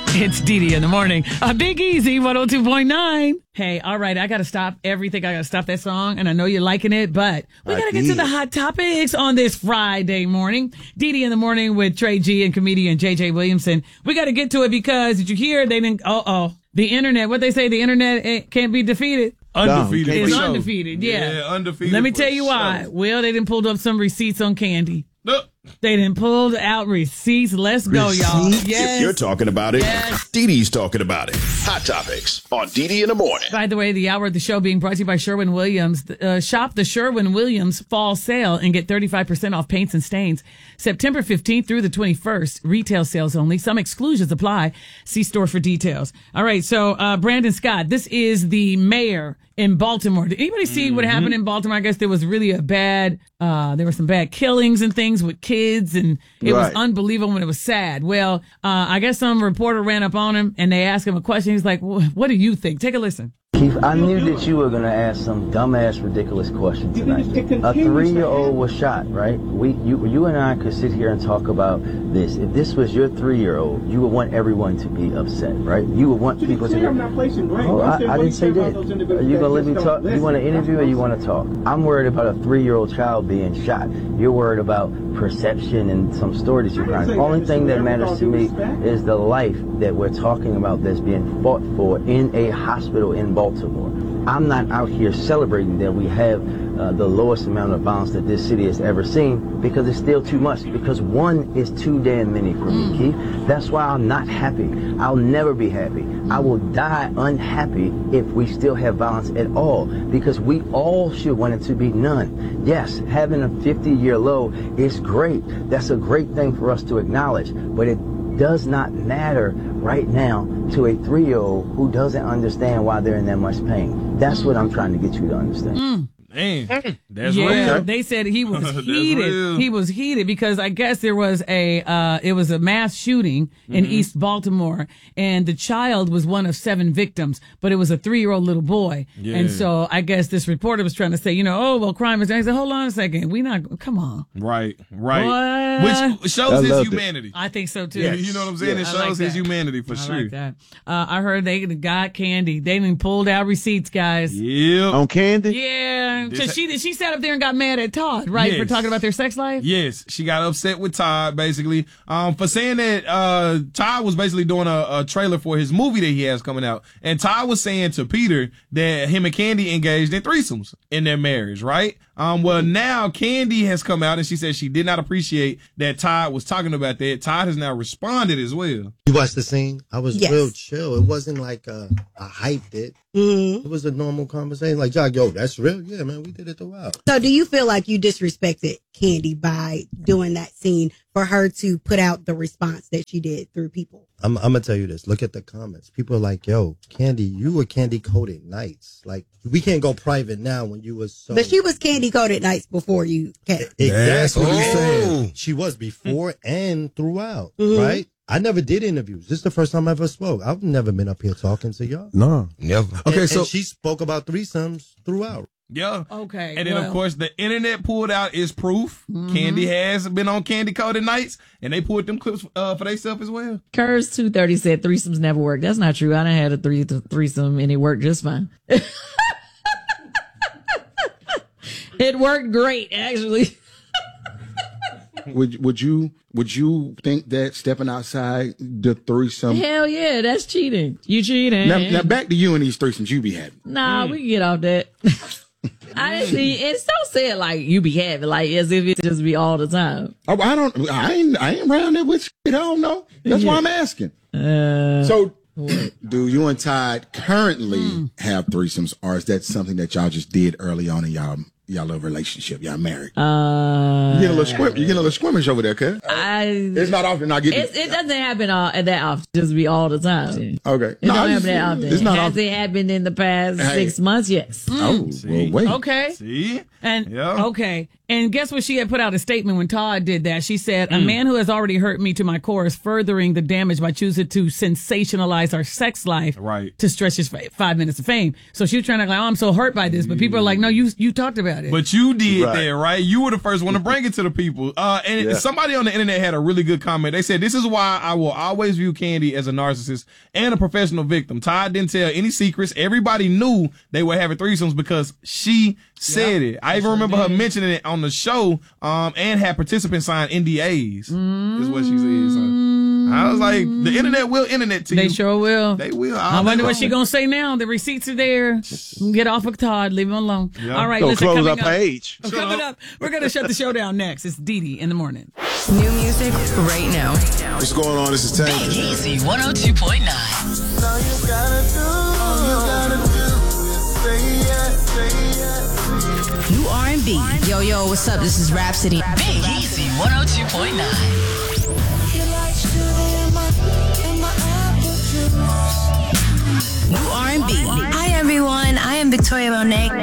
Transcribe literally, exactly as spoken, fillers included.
It's Dee Dee in the morning. A Big Easy one oh two point nine. Hey, all right, I got to stop everything. I got to stop that song, and I know you're liking it, but we got to get to the hot topics on this Friday morning. Dee Dee in the morning with Trey G and comedian J J Williamson. We got to get to it because, did you hear? They didn't, uh-oh. The internet, what they say, the internet can't be defeated. Undefeated. It's for undefeated, sure. yeah. Yeah, undefeated. Let me for tell you sure. why. Well, they didn't pull up some receipts on candy. No. They didn't pull out receipts. Let's go, y'all. Yes. If you're talking about it, Yes. Dee Dee's talking about it. Hot Topics on Dee Dee in the morning. By the way, the hour of the show being brought to you by Sherwin-Williams. Uh, shop the Sherwin-Williams fall sale and get thirty-five percent off paints and stains. September fifteenth through the twenty-first. Retail sales only. Some exclusions apply. See store for details. All right, so uh, Brandon Scott, this is the mayor in Baltimore. Did anybody see mm-hmm. what happened in Baltimore? I guess there was really a bad, uh, there were some bad killings and things with kids, and it right. was unbelievable and it was sad. Well, uh, I guess some reporter ran up on him and they asked him a question. He's like, what do you think? Take a listen. Keith, I knew that you were going to ask some dumbass, ridiculous question tonight. A three-year-old was shot, right? We, you, you and I could sit here and talk about this. If this was your three-year-old, you would want everyone to be upset, right? You would want people to be... Oh, I, I didn't say that. Are you going to let me talk? You want to interview or you want to talk? I'm worried about a three-year-old child being shot. You're worried about perception and some story that you're crying. The only thing that matters to me is the life that we're talking about that's being fought for in a hospital in Baltimore. I'm not out here celebrating that we have uh, the lowest amount of violence that this city has ever seen, because it's still too much, because one is too damn many for me, Keith. That's why I'm not happy. I'll never be happy. I will die unhappy if we still have violence at all, because we all should want it to be none. Yes, having a fifty-year low is great. That's a great thing for us to acknowledge, but it does not matter right now to a three-year-old who doesn't understand why they're in that much pain. That's what I'm trying to get you to understand. Mm. Man, that's yeah, real. they said he was That's heated. real. He was heated because I guess there was a uh it was a mass shooting in Mm-hmm. East Baltimore, and the child was one of seven victims, but it was a three-year-old little boy. Yeah. And so I guess this reporter was trying to say, you know, oh well, crime is. I said, hold on a second, we not. Come on. Right, right. What? Which shows I his loved it. humanity. I think so too. Yeah, you know what I'm saying? Yeah, it I shows like his that. humanity for I sure. like that. Uh, I heard they got candy. They even pulled out receipts, guys. Yeah. On candy? Yeah, This because ha- she she sat up there and got mad at Todd, right, for Yes. talking about their sex life. Yes, she got upset with Todd, basically, um, for saying that uh, Todd was basically doing a, a trailer for his movie that he has coming out. And Todd was saying to Peter that him and Candy engaged in threesomes in their marriage, right? Um, well, now Candy has come out and she said she did not appreciate that Todd was talking about that. Todd has now responded as well. You watched the scene? I was Yes. real chill. It wasn't like uh, I hyped it. Mhm. It was a normal conversation. Like, Jock, yo, that's real? Yeah, man, we did it throughout. So do you feel like you disrespected Candy by doing that scene for her to put out the response that she did through people? I'm, I'm going to tell you this. Look at the comments. People are like, yo, Candy, you were candy-coated nights. Like, we can't go private now when you was so... But she was candy coated nights before you came. Exactly That's what he's saying. She was before and throughout, Mhm. right? I never did interviews. This is the first time I ever spoke. I've never been up here talking to y'all. No. Never. Okay, And- so and she spoke about threesomes throughout. Yeah. Okay. And then, well, of course, the internet pulled out is proof. Candy has been on Candy Coated Nights, and they pulled them clips uh, for themselves as well. Curse two thirty said threesomes never work. That's not true. I done had a three threesome and it worked just fine. It worked great, actually. would would you would you think that stepping outside the threesome? Hell yeah, that's cheating. You cheating. Now, now back to you and these threesomes you be having. Nah, we can get off that. I didn't see it's so said like you be having, like as if it just be all the time. Oh, I don't. I ain't. I ain't around there with shit. I don't know. That's why I'm asking. Uh, So, do you and Todd currently have threesomes, or is that something that y'all just did early on in y'all y'all little relationship? Y'all married? uh, You get a little squim. You get a little squirmish over there, cuz. I It's not often I get. It, it doesn't happen all, that often. Just be all the time. Okay. It No, don't I happen just- that often. It's not Has often. it happened in the past Hey. six months? Yes. Oh, well, wait. okay. See? And Yeah. okay, And guess what? She had put out a statement when Todd did that. She said, a man who has already hurt me to my core is furthering the damage by choosing to sensationalize our sex life Right. to stretch his fa- five minutes of fame. So she was trying to like, oh, I'm so hurt by this. But people are like, no, you you talked about it. But you did Right. that, right? You were the first one to bring it to the people. Uh, and Yeah. somebody on the internet had a really good comment. They said, this is why I will always view Candy as a narcissist and a professional victim. Todd didn't tell any secrets. Everybody knew they were having threesomes because she said it. I even remember her mentioning it on the show, um, and had participants sign N D As. Is what she said. So I was like, the internet will internet to They you. sure will. They will. I wonder what she gonna say now. The receipts are there. Get off of Todd. Leave him alone. Yeah. All right, Gonna listen, close coming our up, page. coming up, we're gonna shut the show down next. It's Dee Dee in the morning. New music right now. What's going on? This is Tank. Big Easy one oh two point nine. New R and B. Yo, yo, what's up? This is Rhapsody. Big Easy one oh two point nine. New R and B. Hi everyone, I am Victoria Monet.